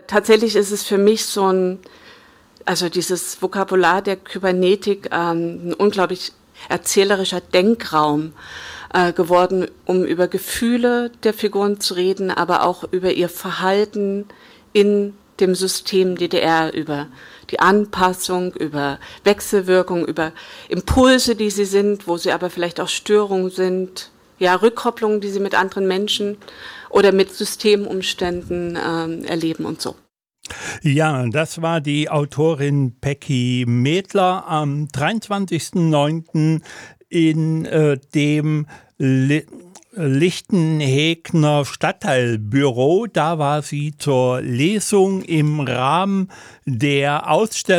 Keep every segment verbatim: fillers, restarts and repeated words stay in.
tatsächlich ist es für mich so ein, also dieses Vokabular der Kybernetik, ähm, ein unglaublich erzählerischer Denkraum äh, geworden, um über Gefühle der Figuren zu reden, aber auch über ihr Verhalten in dem System D D R, über die Anpassung, über Wechselwirkung, über Impulse, die sie sind, wo sie aber vielleicht auch Störungen sind, ja, Rückkopplungen, die sie mit anderen Menschen oder mit Systemumständen ähm, erleben und so. Ja, das war die Autorin Peggy Medler am dreiundzwanzigsten neunten in äh, dem Li- Lichtenhegner Stadtteilbüro. Da war sie zur Lesung im Rahmen der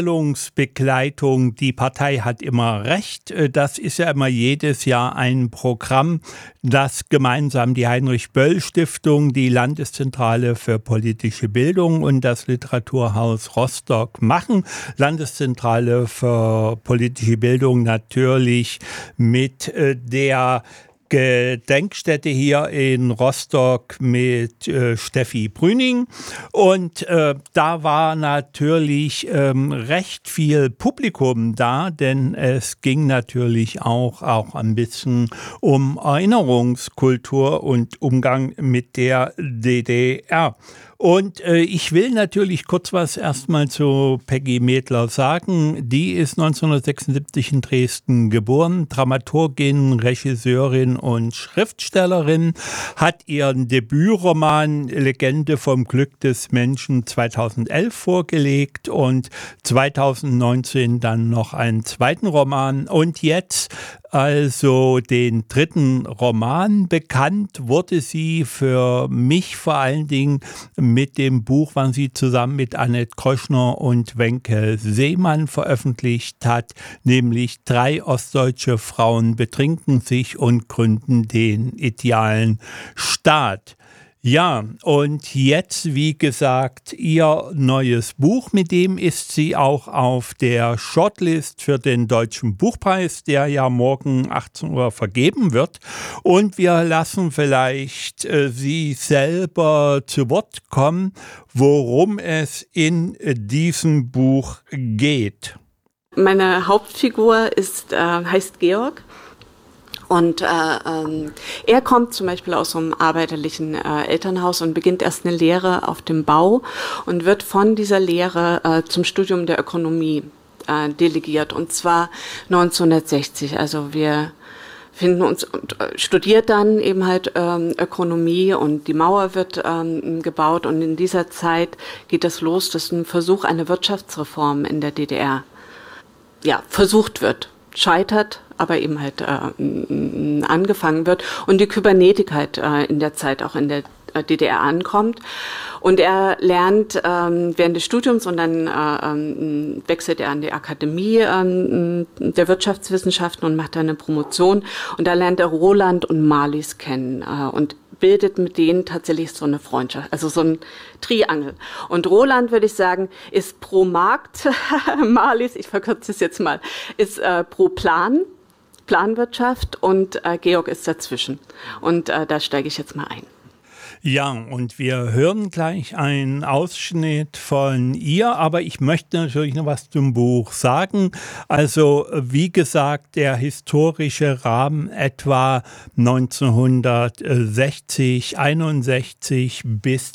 Ausstellungsbegleitung Die Partei hat immer Recht. Das ist ja immer jedes Jahr ein Programm, das gemeinsam die Heinrich-Böll-Stiftung, die Landeszentrale für politische Bildung und das Literaturhaus Rostock machen. Landeszentrale für politische Bildung natürlich mit äh, der Gedenkstätte hier in Rostock mit äh, Steffi Brüning und äh, da war natürlich ähm, recht viel Publikum da, denn es ging natürlich auch, auch ein bisschen um Erinnerungskultur und Umgang mit der D D R. Und äh, ich will natürlich kurz was erstmal zu Peggy Medler sagen. Die ist neunzehnhundertsechsundsiebzig in Dresden geboren, Dramaturgin, Regisseurin und Schriftstellerin, hat ihren Debütroman Legende vom Glück des Menschen zweitausendelf vorgelegt und zweitausendneunzehn dann noch einen zweiten Roman und jetzt also den dritten Roman. Bekannt wurde sie für mich vor allen Dingen mit dem Buch, was sie zusammen mit Annette Kroschner und Wenke Seemann veröffentlicht hat, nämlich Drei ostdeutsche Frauen betrinken sich und gründen den idealen Staat. Ja, und jetzt, wie gesagt, ihr neues Buch, mit dem ist sie auch auf der Shortlist für den Deutschen Buchpreis, der ja morgen achtzehn Uhr vergeben wird. Und wir lassen vielleicht äh, sie selber zu Wort kommen, worum es in diesem Buch geht. Meine Hauptfigur ist, äh, heißt Georg. Und äh, ähm, er kommt zum Beispiel aus so einem arbeiterlichen äh, Elternhaus und beginnt erst eine Lehre auf dem Bau und wird von dieser Lehre äh, zum Studium der Ökonomie äh, delegiert. Und zwar neunzehnhundertsechzig. Also wir finden uns und äh, studiert dann eben halt ähm, Ökonomie und die Mauer wird ähm, gebaut. Und in dieser Zeit geht das los, dass ein Versuch einer Wirtschaftsreform in der D D R ja, versucht wird. Scheitert, aber eben halt äh, angefangen wird und die Kybernetik halt äh, in der Zeit auch in der D D R ankommt. Und er lernt ähm, während des Studiums und dann äh, wechselt er an die Akademie äh, der Wirtschaftswissenschaften und macht dann eine Promotion. Und da lernt er Roland und Marlies kennen äh, und bildet mit denen tatsächlich so eine Freundschaft, also so ein Triangel. Und Roland, würde ich sagen, ist pro Markt, Marlies, ich verkürze es jetzt mal, ist äh, pro Plan, Planwirtschaft und äh, Georg ist dazwischen. Und äh, da steige ich jetzt mal ein. Ja, und wir hören gleich einen Ausschnitt von ihr, aber ich möchte natürlich noch was zum Buch sagen. Also, wie gesagt, der historische Rahmen etwa neunzehnhundertsechzig, einundsechzig bis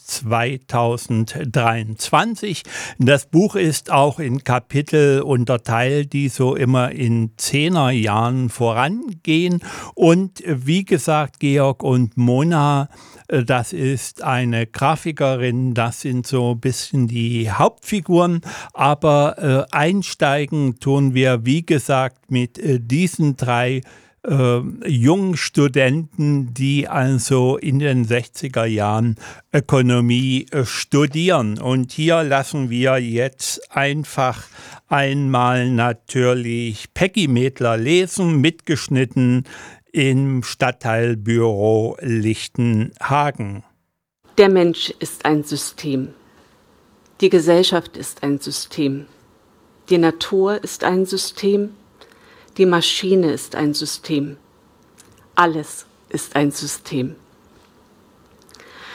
zweitausenddreiundzwanzig. Das Buch ist auch in Kapitel unterteilt, die so immer in Zehnerjahren vorangehen. Und wie gesagt, Georg und Mona, das ist eine Grafikerin, das sind so ein bisschen die Hauptfiguren, aber äh, einsteigen tun wir, wie gesagt, mit äh, diesen drei äh, jungen Studenten, die also in den sechziger Jahren Ökonomie äh, studieren. Und hier lassen wir jetzt einfach einmal natürlich Peggy Medler lesen, mitgeschnitten im Stadtteilbüro Lichtenhagen. Der Mensch ist ein System. Die Gesellschaft ist ein System. Die Natur ist ein System. Die Maschine ist ein System. Alles ist ein System.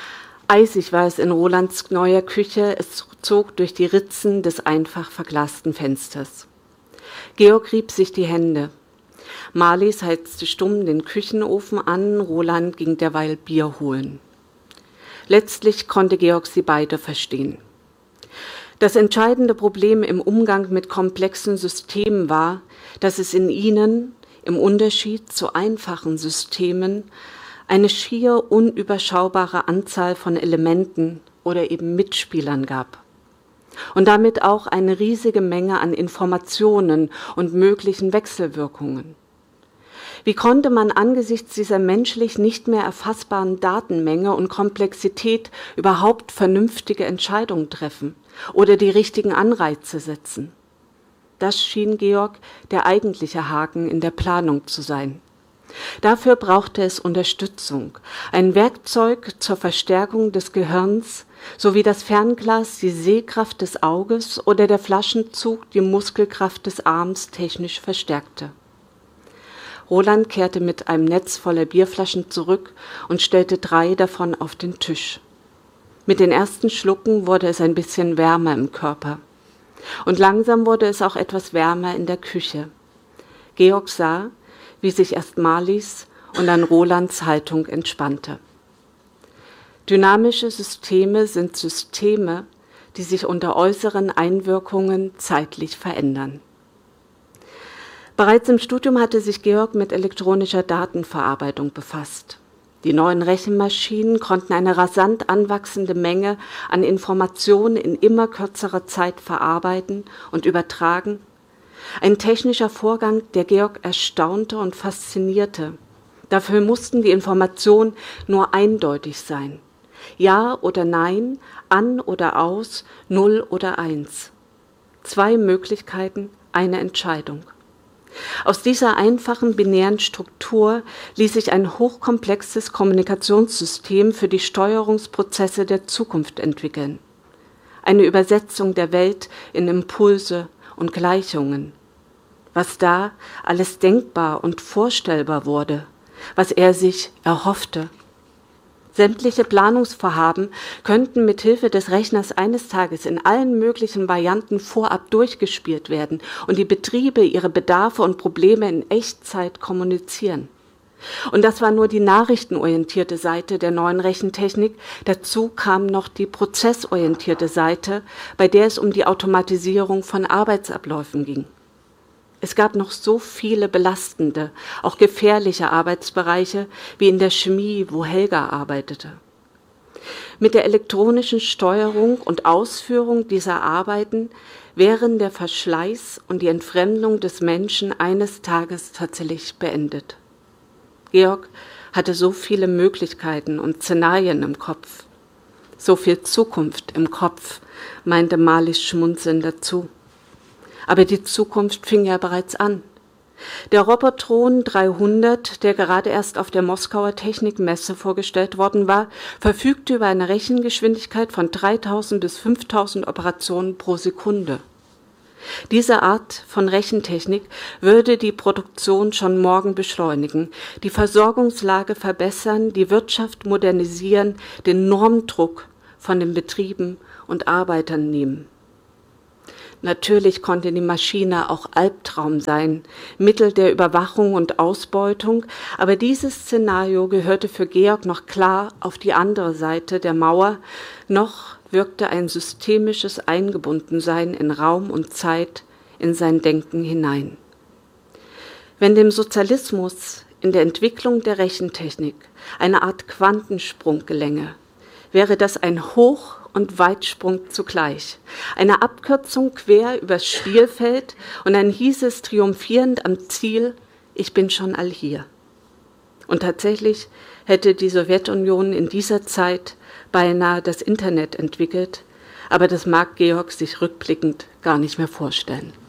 Eisig war es in Rolands neuer Küche, es zog durch die Ritzen des einfach verglasten Fensters. Georg rieb sich die Hände. Marlies heizte stumm den Küchenofen an, Roland ging derweil Bier holen. Letztlich konnte Georg sie beide verstehen. Das entscheidende Problem im Umgang mit komplexen Systemen war, dass es in ihnen, im Unterschied zu einfachen Systemen, eine schier unüberschaubare Anzahl von Elementen oder eben Mitspielern gab. Und damit auch eine riesige Menge an Informationen und möglichen Wechselwirkungen. Wie konnte man angesichts dieser menschlich nicht mehr erfassbaren Datenmenge und Komplexität überhaupt vernünftige Entscheidungen treffen oder die richtigen Anreize setzen? Das schien Georg der eigentliche Haken in der Planung zu sein. Dafür brauchte es Unterstützung, ein Werkzeug zur Verstärkung des Gehirns, sowie das Fernglas die Sehkraft des Auges oder der Flaschenzug die Muskelkraft des Arms technisch verstärkte. Roland kehrte mit einem Netz voller Bierflaschen zurück und stellte drei davon auf den Tisch. Mit den ersten Schlucken wurde es ein bisschen wärmer im Körper. Und langsam wurde es auch etwas wärmer in der Küche. Georg sah, wie sich erst Marlies und dann Rolands Haltung entspannte. Dynamische Systeme sind Systeme, die sich unter äußeren Einwirkungen zeitlich verändern. Bereits im Studium hatte sich Georg mit elektronischer Datenverarbeitung befasst. Die neuen Rechenmaschinen konnten eine rasant anwachsende Menge an Informationen in immer kürzerer Zeit verarbeiten und übertragen. Ein technischer Vorgang, der Georg erstaunte und faszinierte. Dafür mussten die Informationen nur eindeutig sein. Ja oder Nein, an oder aus, null oder eins. Zwei Möglichkeiten, eine Entscheidung. Aus dieser einfachen binären Struktur ließ sich ein hochkomplexes Kommunikationssystem für die Steuerungsprozesse der Zukunft entwickeln. Eine Übersetzung der Welt in Impulse und Gleichungen. Was da alles denkbar und vorstellbar wurde, was er sich erhoffte. Sämtliche Planungsvorhaben könnten mit Hilfe des Rechners eines Tages in allen möglichen Varianten vorab durchgespielt werden und die Betriebe ihre Bedarfe und Probleme in Echtzeit kommunizieren. Und das war nur die nachrichtenorientierte Seite der neuen Rechentechnik. Dazu kam noch die prozessorientierte Seite, bei der es um die Automatisierung von Arbeitsabläufen ging. Es gab noch so viele belastende, auch gefährliche Arbeitsbereiche wie in der Chemie, wo Helga arbeitete. Mit der elektronischen Steuerung und Ausführung dieser Arbeiten wären der Verschleiß und die Entfremdung des Menschen eines Tages tatsächlich beendet. Georg hatte so viele Möglichkeiten und Szenarien im Kopf. So viel Zukunft im Kopf, meinte Marlies schmunzelnd dazu. Aber die Zukunft fing ja bereits an. Der Robotron dreihundert, der gerade erst auf der Moskauer Technikmesse vorgestellt worden war, verfügte über eine Rechengeschwindigkeit von dreitausend bis fünftausend Operationen pro Sekunde. Diese Art von Rechentechnik würde die Produktion schon morgen beschleunigen, die Versorgungslage verbessern, die Wirtschaft modernisieren, den Normdruck von den Betrieben und Arbeitern nehmen. Natürlich konnte die Maschine auch Albtraum sein, Mittel der Überwachung und Ausbeutung, aber dieses Szenario gehörte für Georg noch klar auf die andere Seite der Mauer, noch wirkte ein systemisches Eingebundensein in Raum und Zeit in sein Denken hinein. Wenn dem Sozialismus in der Entwicklung der Rechentechnik eine Art Quantensprung gelänge, wäre das ein Hoch- und Weitsprung zugleich. Eine Abkürzung quer übers Spielfeld und dann hieß es triumphierend am Ziel, ich bin schon all hier. Und tatsächlich hätte die Sowjetunion in dieser Zeit beinahe das Internet entwickelt, aber das mag Georg sich rückblickend gar nicht mehr vorstellen.